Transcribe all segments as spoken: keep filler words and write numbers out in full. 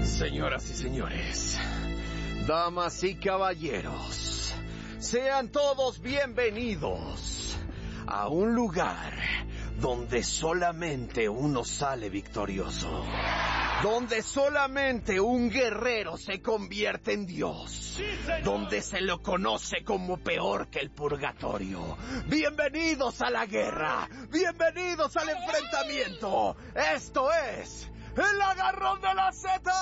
Señoras y señores, damas y caballeros, sean todos bienvenidos a un lugar donde solamente uno sale victorioso, donde solamente un guerrero se convierte en Dios, donde se lo conoce como peor que el purgatorio. Bienvenidos a la guerra, bienvenidos al enfrentamiento. Esto es el agarrón de la Z.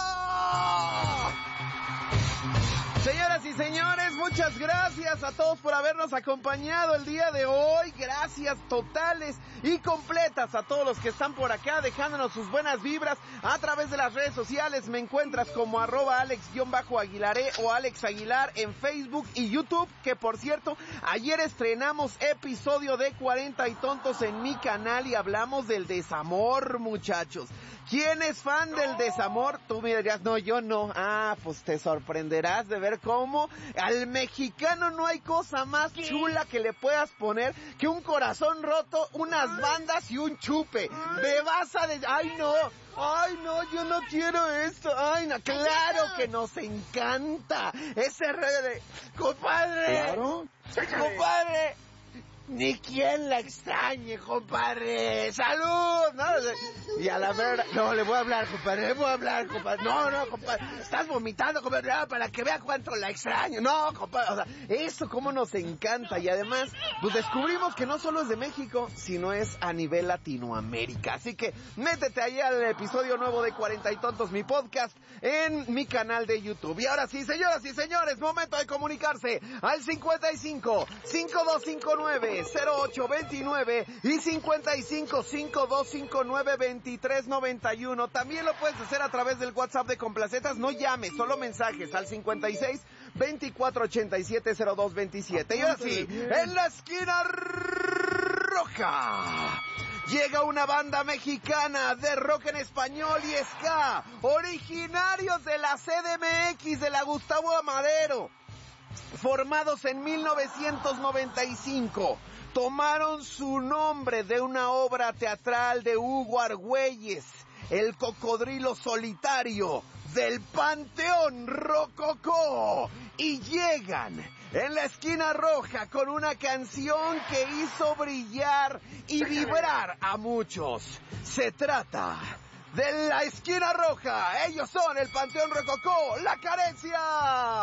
Señoras y señores, muchas gracias a todos por habernos acompañado el día de hoy. Gracias totales y completas a todos los que están por acá dejándonos sus buenas vibras a través de las redes sociales. Me encuentras como arroba alex-aguilaré o Alex Aguilar en Facebook y YouTube, que por cierto, ayer estrenamos episodio de cuarenta y tontos en mi canal y hablamos del desamor, muchachos. ¿Quién es fan del desamor? Tú me dirías, no, yo no. Ah, pues te sorprenderás de ver cómo al mexicano no hay cosa más ¿Qué? chula que le puedas poner que un corazón roto, unas bandas y un chupe. Me vas a decir, ay no, ay no, yo no quiero esto. Ay no, claro que nos encanta ese re de... Compadre, ¿Claro? compadre, ni quien la extrañe, compadre. ¡Salud! ¿No? Y a la verdad, no, le voy a hablar, compadre, le voy a hablar, compadre. No, no, compadre, estás vomitando, compadre, ah, para que vea cuánto la extraño. No, compadre, o sea, eso cómo nos encanta. Y además, pues descubrimos que no solo es de México, sino es a nivel Latinoamérica. Así que métete ahí al episodio nuevo de cuarenta y tontos, mi podcast, en mi canal de YouTube. Y ahora sí, señoras y señores, momento de comunicarse al cincuenta y cinco, cinco dos cinco nueve, cero ocho dos nueve y cincuenta y cinco, cinco dos cinco nueve, veintitrés noventa y uno. También lo puedes hacer a través del WhatsApp de Complacetas. No llames, solo mensajes al cincuenta y seis, veinticuatro ochenta y siete, cero dos veintisiete. Y ahora sí, en la esquina roja llega una banda mexicana de rock en español y ska, originarios de la C D M X de la Gustavo Amadero. Formados en mil novecientos noventa y cinco, tomaron su nombre de una obra teatral de Hugo Argüelles, El Cocodrilo Solitario, del Panteón Rococó, y llegan en la esquina roja con una canción que hizo brillar y vibrar a muchos. Se trata de la esquina roja. Ellos son el Panteón Rococó, La Carencia.